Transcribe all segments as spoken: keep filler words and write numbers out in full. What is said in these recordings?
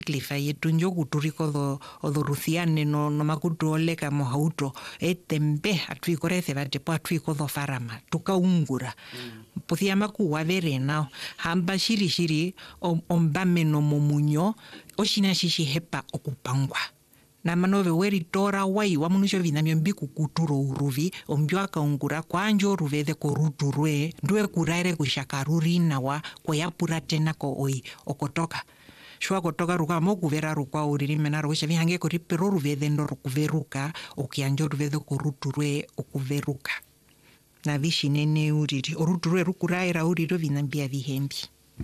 klifa yetu njoku turiko tho odhorusiane no no makutuole kama hauto etembe atwikorese bate po atwiko tho farama tukaungura mm. Pothia makuwa vere nao hamba shiri shiri ombame no momunyo oshina shishi hepa okupangwa na manove weri tora wai wa munusho vinamyo mbiku kuturo uruvi ombyo akaungura kwa njo ruveze ko ruturwe ndwe kuraire kushakaruri nawa kwa yapura tena ko oi okotoka shwa kotoka ruka mo kuvera rukwa uriri mena rosha vihange ko ripero ruveze ndo rukuveruka okianjo ruveze ko ruturwe okuveruka na vishi nene uriri oruturwe rukuraira uriro vinambia vihembi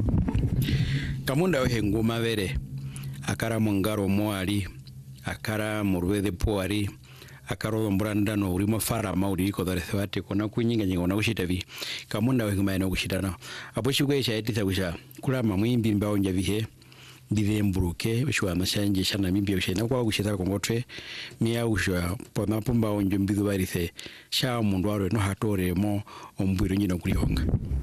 kamunda we ngoma vere akara mongaro moali akara murwede poari akaro mbranda no urimo fara mauri ko dare thwate kona kunyinga nyinga na kushitavi kamunda we ngoma no kushitana apo shugwe sha etitha kusha kula mamwimbi mbao njavihe ndive mburuke ushwa amashanje shana mimbi ushena kwa kushitara kongotwe miya ushwa pona pomba onjo mbidu barithe sha mundu waro no hatore mo ombwiro nyino kulihonga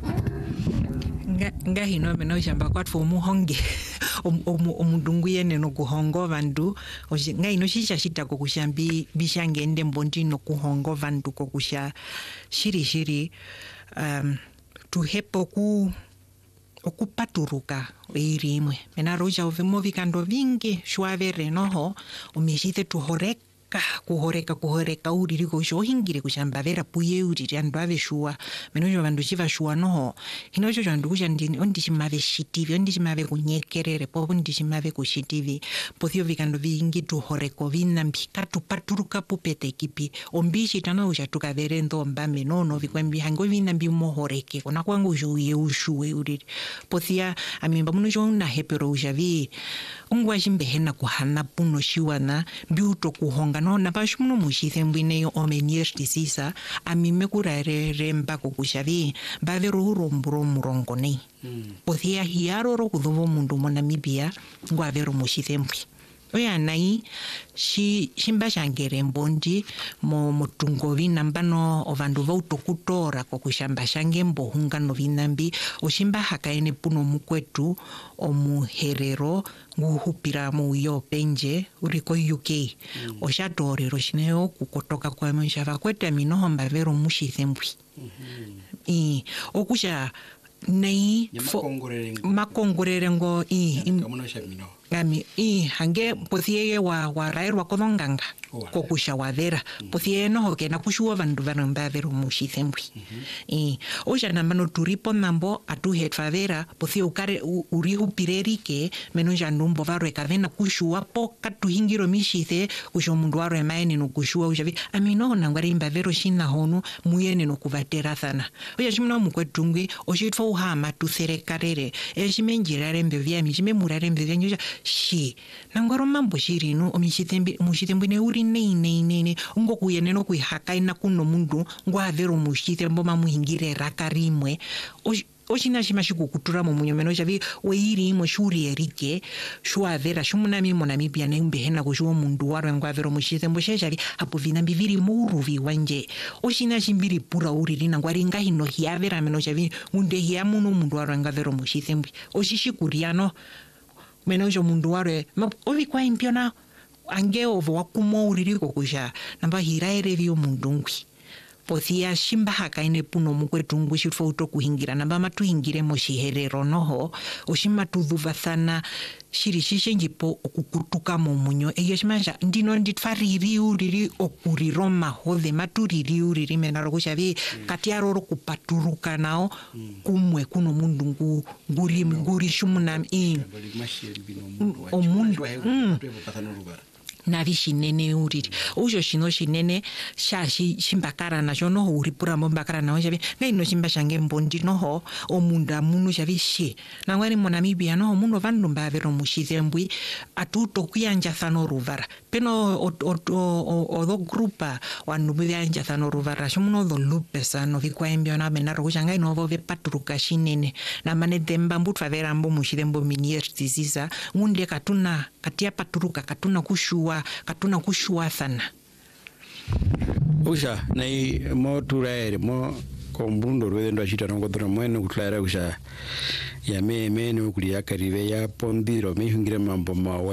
nga nga hino mena ushamba kwa tfu muhonge omundungu yene no kuhongo vandu nga ino shisha shita ko kushambi bishange ende mbondi no kuhongo vandu ko kusha shiri shiri um tuhepo ku okupaturuka irimwe mena roja ovemo vikando vingi shwavere noho umishite tuhoreka kuhoreka kuhoreka uriri ko shohingire kushamba vera puye uriri andu ave shua menojo vandu chiva shua noho hinojo vandu kushandi ondi chimave shitivi ondi chimave kunyekerere po ondi chimave kushitivi pothio vikando vingi tuhoreko vinambi katupaturuka pupete kipi ombishi tana ushatuka vere ndo mbame nono vikwembi hango vinambi mohoreke kona kwangu uye ushuwe uriri pothia amimba munojo na hepero ushavi ungwa jimbehena kuhana puno shiwana biuto kuhonga no na bashuno mushithe mbine omenier disisa amime kurare remba kokushavi bavero uromburo murongo nei mm. Pothia hiaro ro kudhovo mundu mo Namibia ngwa vero mushithe mbwi oya nai shi shimba shangere mbondi mo mutungo vinambano ovandu vauto kutora kokushamba shange mbohunga no vinambi oshimba hakaene puno mukwetu omuherero nguhupira mu yo penje uriko U K mm. Oshatorero shineo kukotoka kwa mshava kweta minoho mbavero mushithe mbwi mm -hmm. I okusha nei makongorere ngo i kamuna shamino ngami i hange pothie wa wa rairwa kodonganga kokusha wadera pothie no hoke na kushuwa vandu vanamba vero mushithembwi i oja nambano turipo nambo atu hetfavera pothie ukare urihu pirerike menonja ndumbo varo ekavena kushuwa po katuhingiro mishithe kusho mundu waro emaeni no kushuwa ujavi amino nangwari imbavero shina honu muyene no kuvatera thana oja chimno mukwetungwi oshitfo uhama tuserekarere eshimenjirare mbevya mijime murare mbevya nyoja shi nangwaro mambo shirino omishithembi mushithembine uri nei nei nei ungo kuyeneno kuihakaina kuno mundu ngwavero mushithembo mamuhingire rakarimwe oshina shima shikukutura mu munyomeno chavi weiri mo shuri erike shwavera shumunami mo Namibia nembehena ko shwo mundu waro ngwavero mushithembo sheshavi hapo vinambi viri muruvi wanje oshina shimbiri pura uri lina ngwari ngahino hiavera meno chavi unde hiamuno mundu waro ngavero mushithembo oshishikuriano menojo mundu waro ovi kwa impiona ange ovo wakumo uririko kusha namba hiraere vyo mundungwi pothia shimba hakaine puno mukwetu ngushifo uto kuhingira namba matuhingire moshiherero noho oshima tudhuvathana shiri shishenjipo okukutuka mu munyo eyo shimanja ndino nditfariri uriri okuriroma hove maturiri uriri menaro kushavi mm. Katiaro ro kupaturuka nao mm. Kumwe kuno mundu ngu nguri nguri shumuna i omundu na vishinene uriri ujo shino shinene shashi shimbakara na jono uripura mbakara na ojavi ngaino shimba shange mbondi noho omunda munu javishi nangwari mo Namibia no muno vandu mbavero mushithembwi atuto kuyanja thano ruvara peno odo grupa wanu byanja thano ruvara shumuno do lupesa no vikwembyo na menaro kushanga ino vo vepaturuka shinene na mane demba mbutwa vera mbo mushithembo minier disease ngunde katuna katia paturuka katuna kushua katuna kushua sana usha nei mo turaere mo kombundo rwendo ashita nongodora mwene kutlara usha ya me me no kulia karibe ya pondiro me hungire mambo mawa